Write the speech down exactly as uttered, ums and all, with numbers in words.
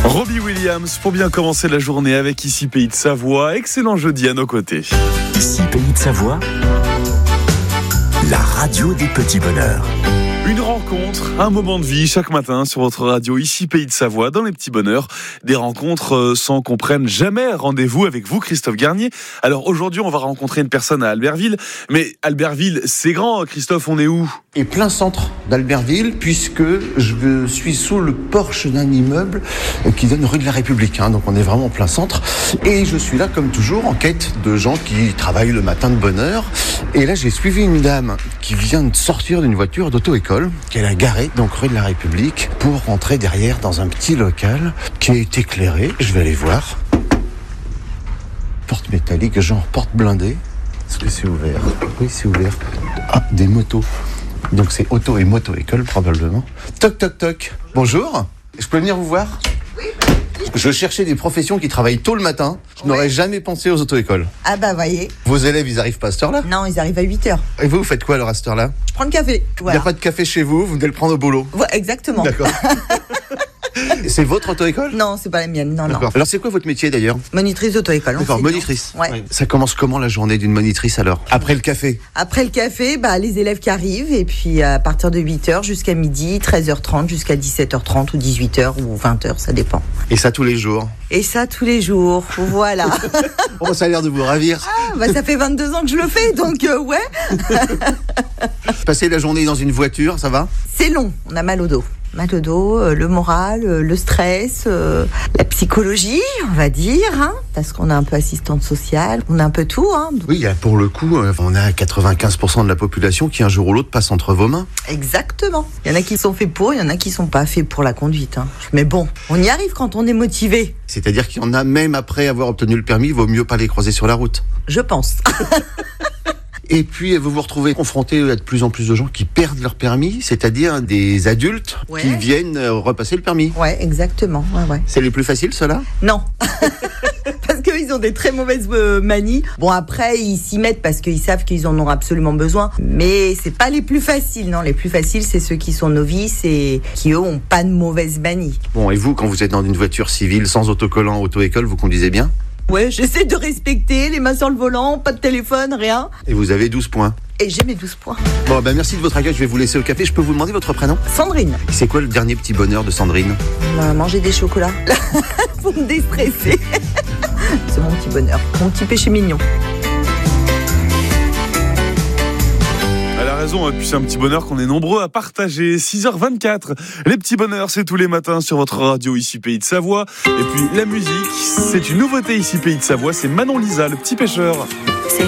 Robbie Williams pour bien commencer la journée avec Ici Pays de Savoie. Excellent jeudi à nos côtés. Ici Pays de Savoie, la radio des petits bonheurs. Une rencontre, un moment de vie chaque matin sur votre radio Ici Pays de Savoie dans les petits bonheurs. Des rencontres sans qu'on prenne jamais rendez-vous avec vous, Christophe Garnier. Alors aujourd'hui, on va rencontrer une personne à Albertville. Mais Albertville, c'est grand, Christophe, on est où ? Et plein centre d'Albertville, puisque je suis sous le porche d'un immeuble qui donne rue de la République. Hein, donc on est vraiment en plein centre. Et je suis là, comme toujours, en quête de gens qui travaillent le matin de bonne heure. Et là, j'ai suivi une dame qui vient de sortir d'une voiture d'auto-école, qu'elle a garée, donc rue de la République, pour rentrer derrière dans un petit local qui est éclairé. Je vais aller voir. Porte métallique, genre porte blindée. Est-ce que c'est ouvert ? Oui, c'est ouvert. Ah, des motos. Donc c'est auto et moto-école probablement. Toc, toc, toc. Bonjour. Je peux venir vous voir ? Oui. Je cherchais des professions qui travaillent tôt le matin. Je ouais. n'aurais jamais pensé aux auto-écoles. Ah bah voyez. Vos élèves, ils arrivent pas à cette heure-là ? Non, ils arrivent à huit heures. Et vous, vous faites quoi alors à cette heure-là ? Je prends le café. Voilà. Il n'y a pas de café chez vous, vous venez le prendre au boulot ? Ouais, exactement. D'accord. C'est votre auto-école ? Non, c'est pas la mienne, non, D'accord. non. Alors c'est quoi votre métier d'ailleurs ? Monitrice d'auto-école. D'accord, monitrice. Ouais. Ça commence comment la journée d'une monitrice alors ? Après le café ? Après le café, bah, les élèves qui arrivent, et puis à partir de huit heures jusqu'à midi, treize heures trente jusqu'à dix-sept heures trente ou dix-huit heures ou vingt heures, ça dépend. Et ça tous les jours ? Et ça tous les jours, voilà. Bon, ça a l'air de vous ravir. Ah, bah ça fait vingt-deux ans que je le fais, donc euh, ouais. Passer la journée dans une voiture, ça va ? C'est long, on a mal au dos. Mal au dos, euh, le moral, euh, le stress, euh, la psychologie, on va dire, hein, parce qu'on est un peu assistante sociale, on a un peu tout. Hein. Oui, pour le coup, on a quatre-vingt-quinze pour cent de la population qui un jour ou l'autre passe entre vos mains. Exactement. Il y en a qui sont faits pour, il y en a qui sont pas faits pour la conduite. Hein. Mais bon, on y arrive quand on est motivé. C'est-à-dire qu'il y en a même après avoir obtenu le permis, il vaut mieux pas les croiser sur la route. Je pense. Et puis, vous vous retrouvez confronté à de plus en plus de gens qui perdent leur permis, c'est-à-dire des adultes ouais. qui viennent repasser le permis. Ouais, exactement. Ouais, ouais. C'est les plus faciles, ceux-là ? Non. Parce qu'ils ont des très mauvaises manies. Bon, après, ils s'y mettent parce qu'ils savent qu'ils en ont absolument besoin. Mais c'est pas les plus faciles, non. Les plus faciles, c'est ceux qui sont novices et qui, eux, ont pas de mauvaises manies. Bon, et vous, quand vous êtes dans une voiture civile, sans autocollant, auto-école, vous conduisez bien ? Ouais, j'essaie de respecter, les mains sur le volant, pas de téléphone, rien. Et vous avez douze points. Et j'ai mes douze points. Bon, ben merci de votre accueil, je vais vous laisser au café. Je peux vous demander votre prénom ? Sandrine. C'est quoi le dernier petit bonheur de Sandrine ? Bah, manger des chocolats. Pour me déstresser. C'est mon petit bonheur, mon petit péché mignon. Elle a raison, et puis c'est un petit bonheur qu'on est nombreux à partager. six heures vingt-quatre, les petits bonheurs, c'est tous les matins sur votre radio Ici Pays de Savoie. Et puis la musique, c'est une nouveauté Ici Pays de Savoie, c'est Manon Lisa, le petit pêcheur. C'est